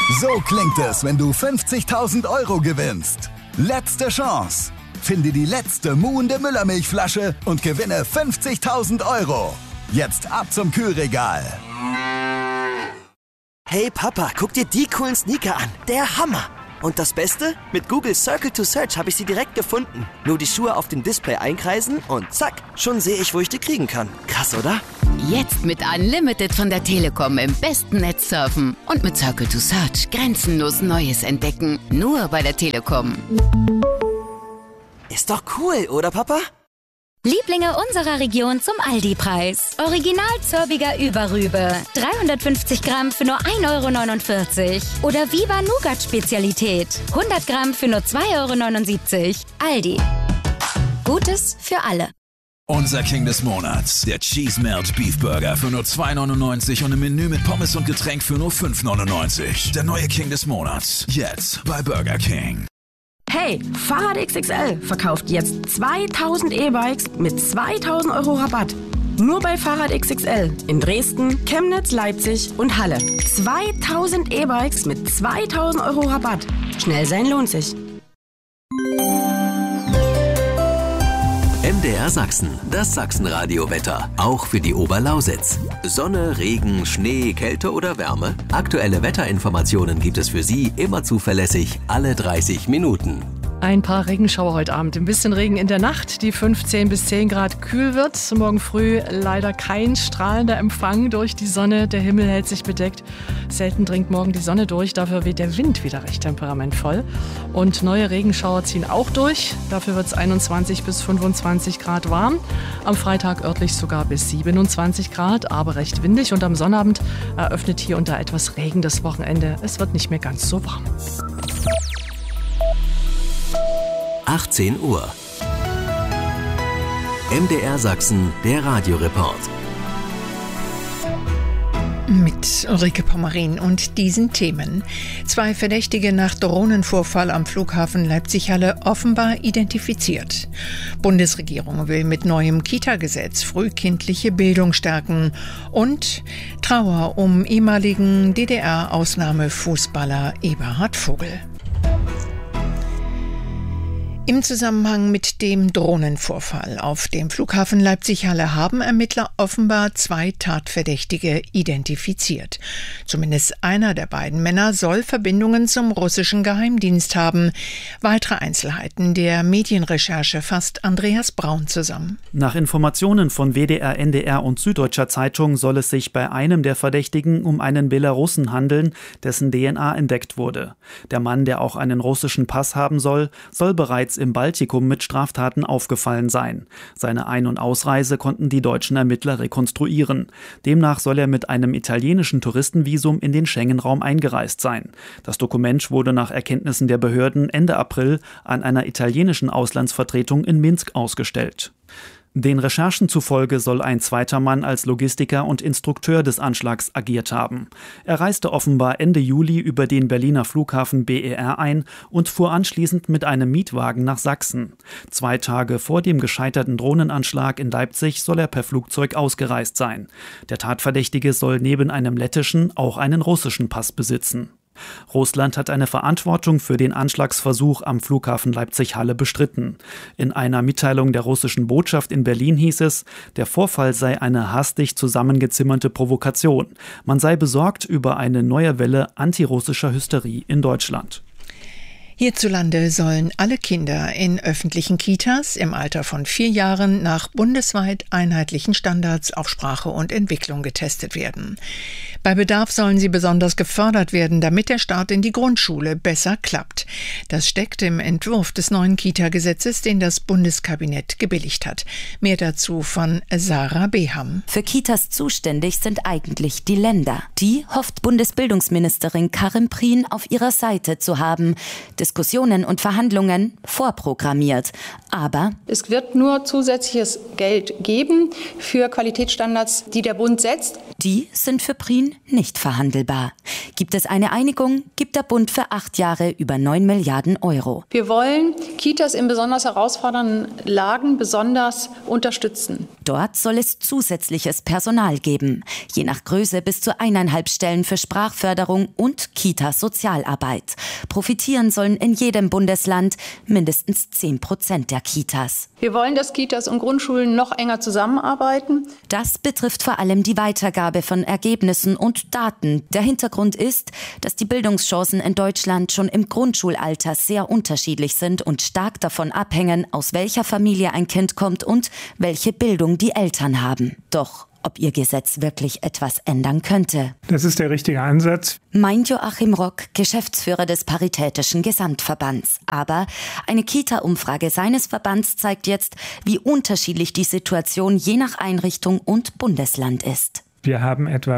So klingt es, wenn du 50.000 € gewinnst. Letzte Chance. Finde die letzte muhende Müllermilchflasche und gewinne 50.000 €. Jetzt ab zum Kühlregal. Hey Papa, guck dir die coolen Sneaker an. Der Hammer. Und das Beste? Mit Google Circle to Search habe ich sie direkt gefunden. Nur die Schuhe auf dem Display einkreisen und zack, schon sehe ich, wo ich die kriegen kann. Krass, oder? Jetzt mit Unlimited von der Telekom im besten Netz surfen. Und mit Circle to Search grenzenlos Neues entdecken. Nur bei der Telekom. Ist doch cool, oder Papa? Lieblinge unserer Region zum Aldi-Preis. Original Zörbiger Überrübe. 350 Gramm für nur 1,49 €. Oder Viva Nougat-Spezialität. 100 Gramm für nur 2,79 €. Aldi. Gutes für alle. Unser King des Monats, der Cheese Melt Beef Burger für nur 2,99 € und im Menü mit Pommes und Getränk für nur 5,99 €. Der neue King des Monats, jetzt bei Burger King. Hey, Fahrrad XXL verkauft jetzt 2000 E-Bikes mit 2000 € Rabatt. Nur bei Fahrrad XXL in Dresden, Chemnitz, Leipzig und Halle. 2000 E-Bikes mit 2000 € Rabatt. Schnell sein lohnt sich. MDR Sachsen, das Sachsenradio-Wetter, auch für die Oberlausitz. Sonne, Regen, Schnee, Kälte oder Wärme? Aktuelle Wetterinformationen gibt es für Sie immer zuverlässig alle 30 Minuten. Ein paar Regenschauer heute Abend, ein bisschen Regen in der Nacht, die 15 bis 10 Grad kühl wird. Morgen früh leider kein strahlender Empfang durch die Sonne, der Himmel hält sich bedeckt. Selten dringt morgen die Sonne durch, dafür weht der Wind wieder recht temperamentvoll. Und neue Regenschauer ziehen auch durch, dafür wird es 21 bis 25 Grad warm. Am Freitag örtlich sogar bis 27 Grad, aber recht windig. Und am Sonnabend eröffnet hier unter etwas Regen das Wochenende. Es wird nicht mehr ganz so warm. 18 Uhr. MDR Sachsen, der Radioreport. Mit Ulrike Pommerin und diesen Themen. 2 Verdächtige nach Drohnenvorfall am Flughafen Leipzig-Halle offenbar identifiziert. Bundesregierung will mit neuem Kita-Gesetz frühkindliche Bildung stärken. Und Trauer um ehemaligen DDR-Ausnahmefußballer Eberhard Vogel. Im Zusammenhang mit dem Drohnenvorfall auf dem Flughafen Leipzig-Halle haben Ermittler offenbar 2 Tatverdächtige identifiziert. Zumindest einer der beiden Männer soll Verbindungen zum russischen Geheimdienst haben. Weitere Einzelheiten der Medienrecherche fasst Andreas Braun zusammen. Nach Informationen von WDR, NDR und Süddeutscher Zeitung soll es sich bei einem der Verdächtigen um einen Belarussen handeln, dessen DNA entdeckt wurde. Der Mann, der auch einen russischen Pass haben soll bereits im Baltikum mit Straftaten aufgefallen sein. Seine Ein- und Ausreise konnten die deutschen Ermittler rekonstruieren. Demnach soll er mit einem italienischen Touristenvisum in den Schengen-Raum eingereist sein. Das Dokument wurde nach Erkenntnissen der Behörden Ende April an einer italienischen Auslandsvertretung in Minsk ausgestellt. Den Recherchen zufolge soll ein zweiter Mann als Logistiker und Instrukteur des Anschlags agiert haben. Er reiste offenbar Ende Juli über den Berliner Flughafen BER ein und fuhr anschließend mit einem Mietwagen nach Sachsen. 2 Tage vor dem gescheiterten Drohnenanschlag in Leipzig soll er per Flugzeug ausgereist sein. Der Tatverdächtige soll neben einem lettischen auch einen russischen Pass besitzen. Russland hat eine Verantwortung für den Anschlagsversuch am Flughafen Leipzig-Halle bestritten. In einer Mitteilung der russischen Botschaft in Berlin hieß es, der Vorfall sei eine hastig zusammengezimmerte Provokation. Man sei besorgt über eine neue Welle antirussischer Hysterie in Deutschland. Hierzulande sollen alle Kinder in öffentlichen Kitas im Alter von 4 Jahren nach bundesweit einheitlichen Standards auf Sprache und Entwicklung getestet werden. Bei Bedarf sollen sie besonders gefördert werden, damit der Start in die Grundschule besser klappt. Das steckt im Entwurf des neuen Kita-Gesetzes, den das Bundeskabinett gebilligt hat. Mehr dazu von Sarah Beham. Für Kitas zuständig sind eigentlich die Länder. Die hofft Bundesbildungsministerin Karin Prien auf ihrer Seite zu haben. Diskussionen und Verhandlungen vorprogrammiert. Aber es wird nur zusätzliches Geld geben für Qualitätsstandards, die der Bund setzt. Die sind für Prien nicht verhandelbar. Gibt es eine Einigung, gibt der Bund für 8 Jahre über 9 Milliarden Euro. Wir wollen Kitas in besonders herausfordernden Lagen besonders unterstützen. Dort soll es zusätzliches Personal geben, je nach Größe bis zu 1,5 Stellen für Sprachförderung und Kita-Sozialarbeit. Profitieren sollen in jedem Bundesland mindestens 10% der Kitas. Wir wollen, dass Kitas und Grundschulen noch enger zusammenarbeiten. Das betrifft vor allem die Weitergabe von Ergebnissen und Daten. Der Hintergrund ist, dass die Bildungschancen in Deutschland schon im Grundschulalter sehr unterschiedlich sind und stark davon abhängen, aus welcher Familie ein Kind kommt und welche Bildung die Eltern haben. Doch ob ihr Gesetz wirklich etwas ändern könnte. Das ist der richtige Ansatz, meint Joachim Rock, Geschäftsführer des Paritätischen Gesamtverbands. Aber eine Kita-Umfrage seines Verbands zeigt jetzt, wie unterschiedlich die Situation je nach Einrichtung und Bundesland ist. Wir haben etwa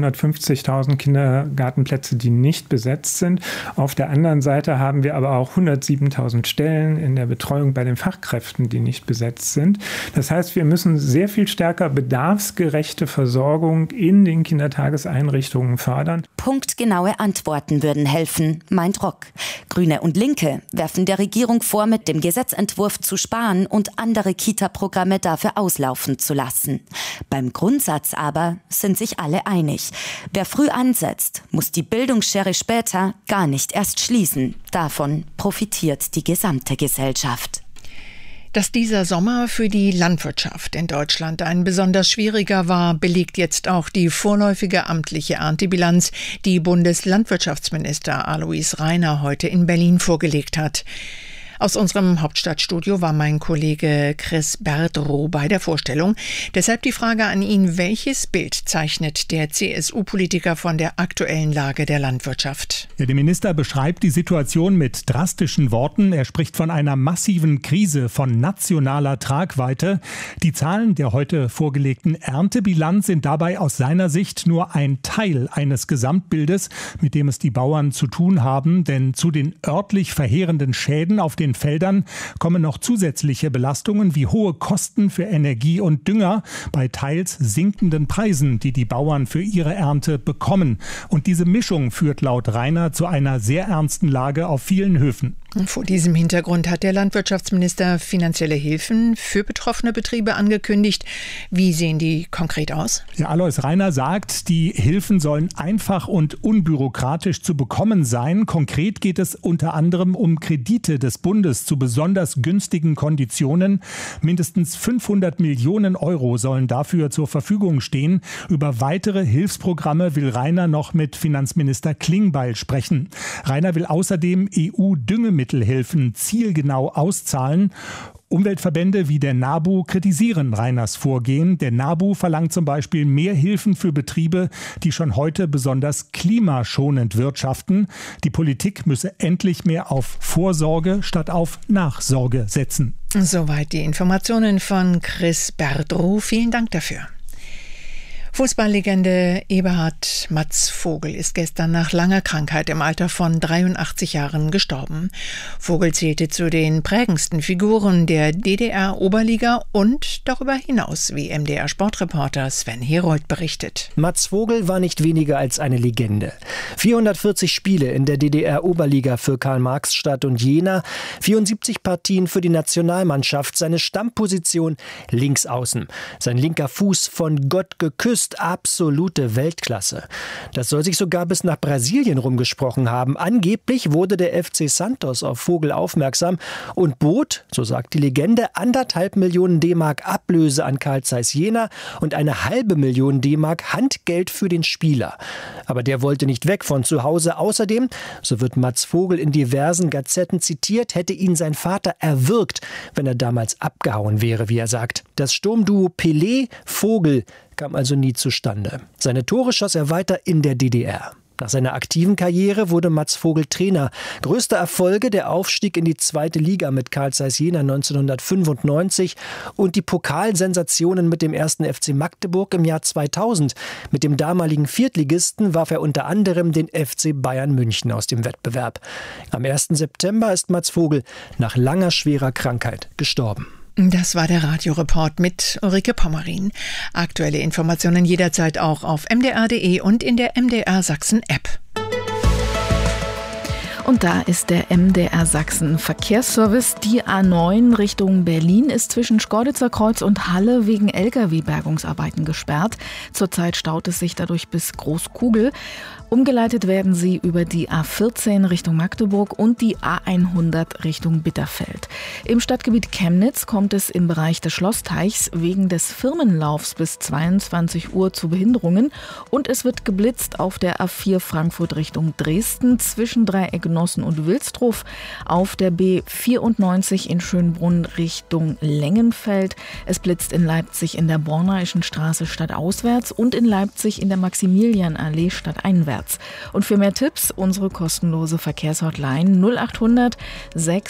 550.000 Kindergartenplätze, die nicht besetzt sind. Auf der anderen Seite haben wir aber auch 107.000 Stellen in der Betreuung bei den Fachkräften, die nicht besetzt sind. Das heißt, wir müssen sehr viel stärker bedarfsgerechte Versorgung in den Kindertageseinrichtungen fördern. Punktgenaue Antworten würden helfen, meint Rock. Grüne und Linke werfen der Regierung vor, mit dem Gesetzentwurf zu sparen und andere Kita-Programme dafür auslaufen zu lassen. Beim Grundsatz aber sind sich alle einig. Wer früh ansetzt, muss die Bildungsschere später gar nicht erst schließen. Davon profitiert die gesamte Gesellschaft. Dass dieser Sommer für die Landwirtschaft in Deutschland ein besonders schwieriger war, belegt jetzt auch die vorläufige amtliche Erntebilanz, die Bundeslandwirtschaftsminister Alois Rainer heute in Berlin vorgelegt hat. Aus unserem Hauptstadtstudio war mein Kollege Chris Berdrow bei der Vorstellung. Deshalb die Frage an ihn, welches Bild zeichnet der CSU-Politiker von der aktuellen Lage der Landwirtschaft? Ja, der Minister beschreibt die Situation mit drastischen Worten. Er spricht von einer massiven Krise von nationaler Tragweite. Die Zahlen der heute vorgelegten Erntebilanz sind dabei aus seiner Sicht nur ein Teil eines Gesamtbildes, mit dem es die Bauern zu tun haben. Denn zu den örtlich verheerenden Schäden auf den Feldern kommen noch zusätzliche Belastungen wie hohe Kosten für Energie und Dünger bei teils sinkenden Preisen, die die Bauern für ihre Ernte bekommen. Und diese Mischung führt laut Rainer zu einer sehr ernsten Lage auf vielen Höfen. Vor diesem Hintergrund hat der Landwirtschaftsminister finanzielle Hilfen für betroffene Betriebe angekündigt. Wie sehen die konkret aus? Ja, Alois Rainer sagt, die Hilfen sollen einfach und unbürokratisch zu bekommen sein. Konkret geht es unter anderem um Kredite des Bundes zu besonders günstigen Konditionen. Mindestens 500 Millionen Euro sollen dafür zur Verfügung stehen. Über weitere Hilfsprogramme will Rainer noch mit Finanzminister Klingbeil sprechen. Rainer will außerdem EU-Düngemittelhilfen zielgenau auszahlen. Umweltverbände wie der NABU kritisieren Rainers Vorgehen. Der NABU verlangt zum Beispiel mehr Hilfen für Betriebe, die schon heute besonders klimaschonend wirtschaften. Die Politik müsse endlich mehr auf Vorsorge statt auf Nachsorge setzen. Soweit die Informationen von Chris Berdrow. Vielen Dank dafür. Fußballlegende Eberhard Matz Vogel ist gestern nach langer Krankheit im Alter von 83 Jahren gestorben. Vogel zählte zu den prägendsten Figuren der DDR-Oberliga und darüber hinaus, wie MDR-Sportreporter Sven Herold berichtet. Matz Vogel war nicht weniger als eine Legende. 440 Spiele in der DDR-Oberliga für Karl-Marx-Stadt und Jena, 74 Partien für die Nationalmannschaft, seine Stammposition Linksaußen. Sein linker Fuß von Gott geküsst, absolute Weltklasse. Das soll sich sogar bis nach Brasilien rumgesprochen haben. Angeblich wurde der FC Santos auf Vogel aufmerksam und bot, so sagt die Legende, 1,5 Millionen D-Mark Ablöse an Carl Zeiss Jena und 1,5 Million D-Mark Handgeld für den Spieler. Aber der wollte nicht weg von zu Hause. Außerdem, so wird Matz Vogel in diversen Gazetten zitiert, hätte ihn sein Vater erwürgt, wenn er damals abgehauen wäre, wie er sagt. Das Sturmduo Pelé-Vogel kam also nie zustande. Seine Tore schoss er weiter in der DDR. Nach seiner aktiven Karriere wurde Matz Vogel Trainer. Größte Erfolge der Aufstieg in die 2. Liga mit Carl Zeiss Jena 1995 und die Pokalsensationen mit dem 1. FC Magdeburg im Jahr 2000. Mit dem damaligen Viertligisten warf er unter anderem den FC Bayern München aus dem Wettbewerb. Am 1. September ist Matz Vogel nach langer schwerer Krankheit gestorben. Das war der Radioreport mit Ulrike Pommerin. Aktuelle Informationen jederzeit auch auf mdr.de und in der MDR Sachsen App. Und da ist der MDR Sachsen Verkehrsservice. Die A9 Richtung Berlin ist zwischen Schkeuditzer Kreuz und Halle wegen Lkw-Bergungsarbeiten gesperrt. Zurzeit staut es sich dadurch bis Großkugel. Umgeleitet werden sie über die A14 Richtung Magdeburg und die A100 Richtung Bitterfeld. Im Stadtgebiet Chemnitz kommt es im Bereich des Schlossteichs wegen des Firmenlaufs bis 22 Uhr zu Behinderungen und es wird geblitzt auf der A4 Frankfurt Richtung Dresden zwischen Dreiecknossen und Wilsdruf, auf der B94 in Schönbrunn Richtung Lengenfeld. Es blitzt in Leipzig in der Bornaischen Straße stadtauswärts und in Leipzig in der Maximilianallee stadteinwärts. Und für mehr Tipps unsere kostenlose Verkehrshotline 0800 6